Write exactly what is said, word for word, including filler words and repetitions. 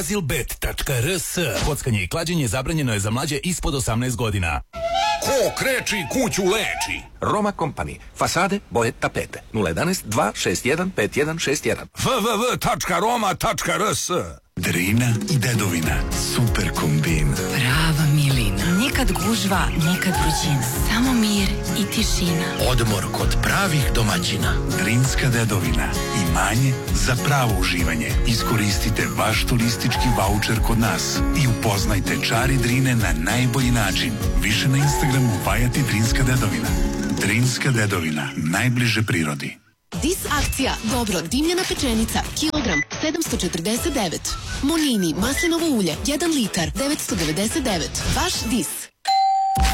Azilbet tačka r s. Kockanje i klađenje zabranjeno je za mlađe ispod osamnaest godina. Ko kreči kuću leči. Roma Company. Fasade, boje, tapete. nula jedanaest dva šest jedan pet jedan šest jedan. w w w tačka roma tačka r s. Drina i dedovina. Super kombin. Prava milina. Nikad gužva, nikad vrućina. Samo mir i tišina. Odmor kod pravih domaćina. Drinska dedovina. Imanje za pravo uživanje. Iskoristite vaš turistički vaučer kod nas i upoznajte čari Drine na najbolji način. Više na Instagramu Vajati Drinska dedovina. Drinska dedovina. Najbliže prirodi. Dis akcija, dobro, dimljena pečenica, kilogram, sedamsto četrdeset devet. Monini, maslinovo ulje, jedan litar, devetsto devedeset devet. Vaš Dis.